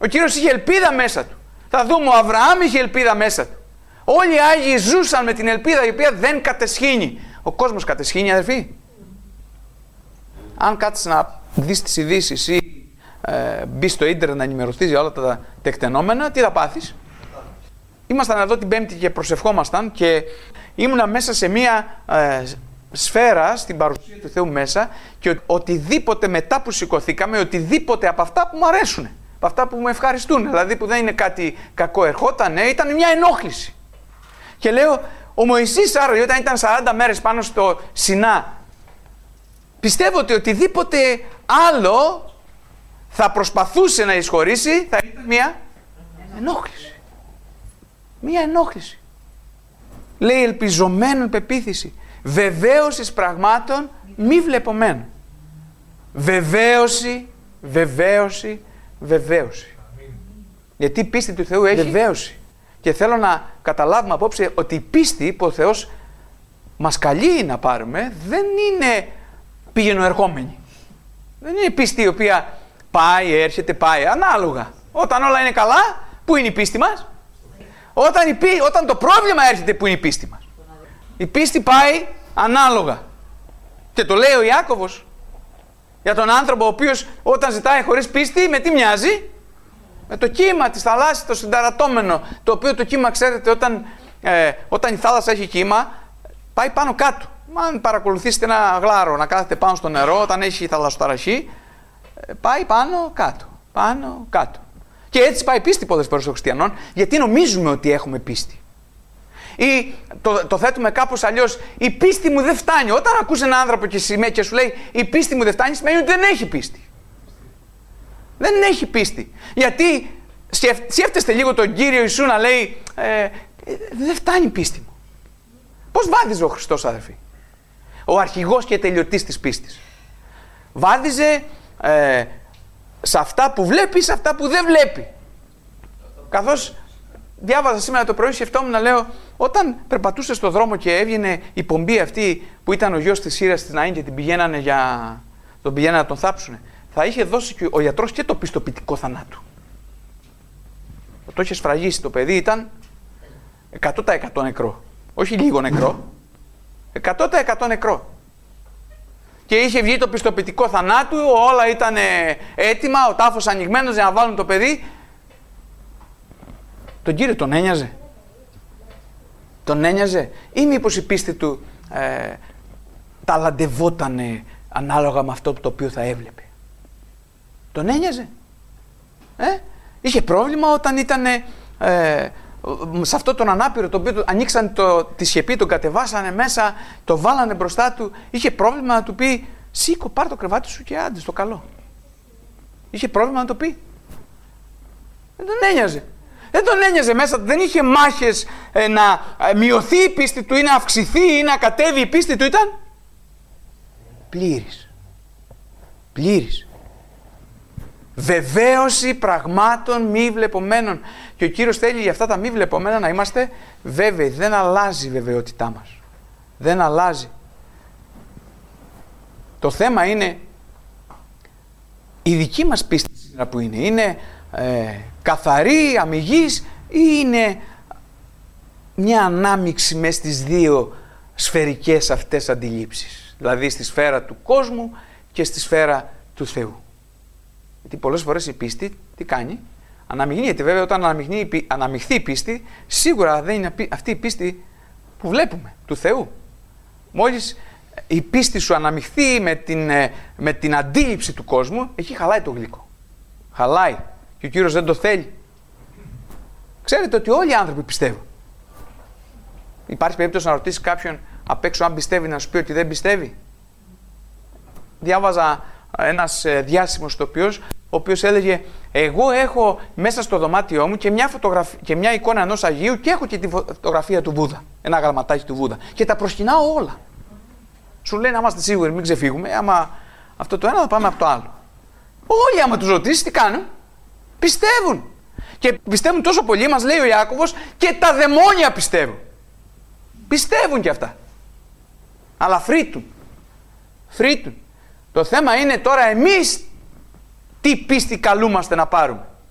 Ο Κύριος είχε ελπίδα μέσα του. Θα δούμε, ο Αβραάμ είχε ελπίδα μέσα του. Όλοι οι Άγιοι ζούσαν με την ελπίδα η οποία δεν κατεσχύνει. Ο κόσμος κατεσχύνει, αδερφοί. Αν κάτσεις να δεις τις ειδήσεις ή μπει στο ίντερνετ να ενημερωθείς για όλα τα τεκτενόμενα, τι θα πάθεις? Ήμασταν εδώ την Πέμπτη και προσευχόμασταν και ήμουνα μέσα σε μία σφαίρα στην παρουσία του Θεού μέσα και οτιδήποτε μετά που σηκωθήκαμε, οτιδήποτε από αυτά που μου αρέσουν, από αυτά που μου ευχαριστούν, δηλαδή που δεν είναι κάτι κακό ερχόταν, ήταν μια ενόχληση. Και λέω, ο Μωυσής άραγε όταν ήταν 40 μέρες πάνω στο Σινά, πιστεύω ότι οτιδήποτε άλλο θα προσπαθούσε να εισχωρήσει θα ήταν μια ενόχληση. Μια ενόχληση. Λέει ελπιζομένον πεποίθηση. Βεβαίωσης πραγμάτων μη βλεπομένων. Βεβαίωση, βεβαίωση, βεβαίωση. Γιατί η πίστη του Θεού έχει βεβαίωση. Και θέλω να καταλάβουμε απόψε ότι η πίστη που ο Θεός μας καλεί να πάρουμε δεν είναι πήγαινο ερχόμενη. Δεν είναι πίστη η οποία πάει, έρχεται, πάει, ανάλογα. Όταν όλα είναι καλά, πού είναι η πίστη μας? Όταν το πρόβλημα έρχεται, πού είναι η πίστη μας? Η πίστη πάει ανάλογα. Και το λέει ο Ιάκωβος για τον άνθρωπο ο οποίος όταν ζητάει χωρίς πίστη, με τι μοιάζει? Με το κύμα της θαλάσσης, το συνταρατώμενο, το οποίο το κύμα, ξέρετε, όταν η θάλασσα έχει κύμα, πάει πάνω κάτω. Αν παρακολουθήσετε ένα γλάρο να κάθεται πάνω στο νερό, όταν έχει θαλασσοταραχή, πάει πάνω κάτω, πάνω κάτω. Και έτσι πάει η πίστη πολλές φορές των χριστιανών, γιατί νομίζουμε ότι έχουμε πίστη. Ή το θέτουμε κάπως αλλιώς, η πίστη μου δεν φτάνει. Όταν ακούς έναν άνθρωπο και σου λέει η πίστη μου δεν φτάνει, σημαίνει ότι δεν έχει πίστη. Δεν έχει πίστη. Γιατί σκέφτεστε λίγο τον Κύριο Ιησού να λέει δεν φτάνει η πίστη μου. Πώς βάδιζε ο Χριστός, αδερφοί? Ο αρχηγός και τελειωτής της πίστης. Βάδιζε σε αυτά που βλέπει, σε αυτά που δεν βλέπει. Καθώς διάβαζα σήμερα το πρωί, σκεφτόμουν να λέω, όταν περπατούσε στο δρόμο και έβγαινε η πομπή αυτή που ήταν ο γιος της Σύρας της Ναΐν και τον πηγαίνανε να τον θάψουνε, θα είχε δώσει και ο γιατρός και το πιστοποιητικό θανάτου. Το είχε σφραγίσει το παιδί, ήταν 100% νεκρό. Όχι λίγο νεκρό, 100% νεκρό. Και είχε βγει το πιστοποιητικό θανάτου, όλα ήταν έτοιμα, ο τάφος ανοιγμένος για να βάλουν το παιδί. Τον Κύριο τον ένοιαζε? Τον ένοιαζε? Ή μήπως η πίστη του ταλαντευότανε ανάλογα με αυτό το οποίο θα έβλεπε? Τον ένοιαζε? Είχε πρόβλημα όταν ήταν σε αυτό τον ανάπηρο, το οποίο ανοίξαν τη σκεπή, τον κατεβάσανε μέσα, το βάλανε μπροστά του. Είχε πρόβλημα να του πει σήκω, πάρ' το κρεβάτι σου και άντε στο καλό? Είχε πρόβλημα να το πει? Δεν τον ένοιαζε. Δεν τον ένοιαζε μέσα, δεν είχε μάχες να μειωθεί η πίστη του ή να αυξηθεί ή να κατέβει η πίστη του. Ήταν πλήρης. Πλήρης. Βεβαίωση πραγμάτων μη βλεπομένων. Και ο Κύριος θέλει για αυτά τα μη βλεπομένα να είμαστε βέβαιοι. Δεν αλλάζει η βεβαιότητά μας. Δεν αλλάζει. Το θέμα είναι η δική μας πίστη σήμερα που είναι. Είναι καθαρή, αμιγής ή είναι μια ανάμειξη μέσα στις δύο σφαιρικές αυτές αντιλήψεις? Δηλαδή στη σφαίρα του κόσμου και στη σφαίρα του Θεού. Γιατί πολλές φορές η πίστη τι κάνει? Αναμειγνύεται. Βέβαια όταν αναμειχθεί η πίστη, σίγουρα δεν είναι αυτή η πίστη που βλέπουμε, του Θεού. Μόλις η πίστη σου αναμειχθεί με την αντίληψη του κόσμου, εκεί χαλάει το γλυκό. Χαλάει. Και ο Κύριος δεν το θέλει. Ξέρετε ότι όλοι οι άνθρωποι πιστεύουν. Υπάρχει περίπτωση να ρωτήσεις κάποιον απ' έξω αν πιστεύει να σου πει ότι δεν πιστεύει? Διάβαζα ένας διάσημος τοπιός, ο οποίος έλεγε εγώ έχω μέσα στο δωμάτιό μου και μια εικόνα ενός Αγίου και έχω και τη φωτογραφία του Βούδα, ένα γραμματάκι του Βούδα και τα προσκυνάω όλα. Σου λέει να είμαστε σίγουροι, μην ξεφύγουμε, άμα αυτό το ένα θα πάμε από το άλλο. Όλοι άμα τους ρωτήσεις τι κάνουν? Πιστεύουν. Και πιστεύουν τόσο πολύ, μας λέει ο Ιάκωβος, και τα δαιμόνια πιστεύουν. Πιστεύουν κι αυτά. Αλλά φρύτουν. Φρύτουν. Το θέμα είναι τώρα εμείς τι πίστη καλούμαστε να πάρουμε.